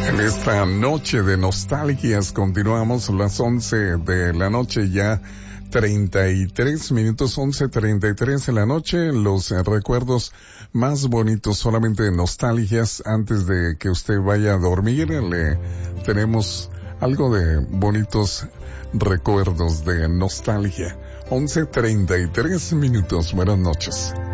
En esta noche de nostalgias continuamos las 11 de la noche ya 33 minutos, 11:33 de la noche, los recuerdos más bonitos solamente de nostalgias. Antes de que usted vaya a dormir, le tenemos algo de bonitos recuerdos de nostalgia. 11:33 minutos, buenas noches.